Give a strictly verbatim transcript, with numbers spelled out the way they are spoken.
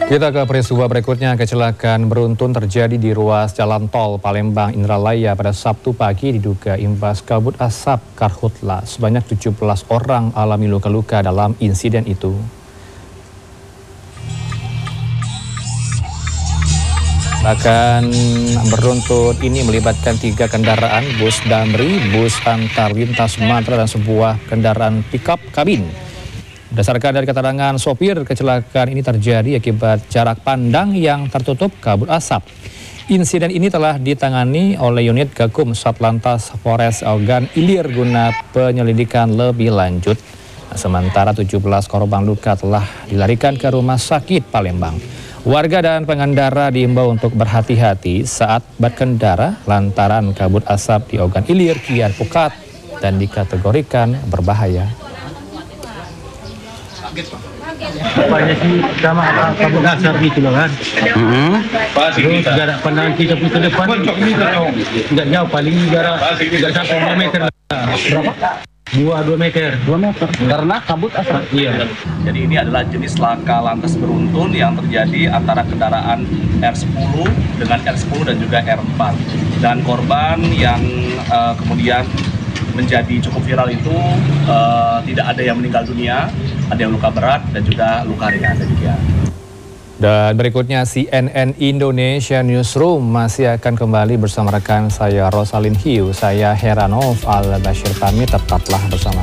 Kita ke peristiwa berikutnya. Kecelakaan beruntun terjadi di ruas jalan tol Palembang Indralaya pada Sabtu pagi diduga imbas kabut asap karhutla. Sebanyak tujuh belas orang alami luka-luka dalam insiden itu. Bahkan beruntun ini melibatkan tiga kendaraan, bus Damri, bus antar lintas Sumatera, dan sebuah kendaraan pickup kabin. Berdasarkan dari keterangan sopir, kecelakaan ini terjadi akibat jarak pandang yang tertutup kabut asap. Insiden ini telah ditangani oleh unit Gakum Satlantas Polres Ogan Ilir guna penyelidikan lebih lanjut. Sementara tujuh belas korban luka telah dilarikan ke rumah sakit Palembang. Warga dan pengendara diimbau untuk berhati-hati saat berkendara lantaran kabut asap di Ogan Ilir kian pekat dan dikategorikan berbahaya. Banyak sih sama kabut asap gitu loh kan. Mm-hmm. Terus jarak pandangan kita pun ke depan tidak jauh, paling jarak tidak sampai dua meter. Berapa? Dua dua meter. Dua meter. Karena kabut asap. Iya. Jadi ini adalah jenis laka lantas beruntun yang terjadi antara kendaraan R sepuluh dengan R sepuluh dan juga R empat. Dan korban yang uh, kemudian menjadi cukup viral itu uh, tidak ada yang meninggal dunia, ada yang luka berat dan juga luka ringan. Dan berikutnya C N N Indonesia Newsroom masih akan kembali bersama rekan saya Rosalin Hiu, saya Heranov Al Bashir pamit, tetaplah bersama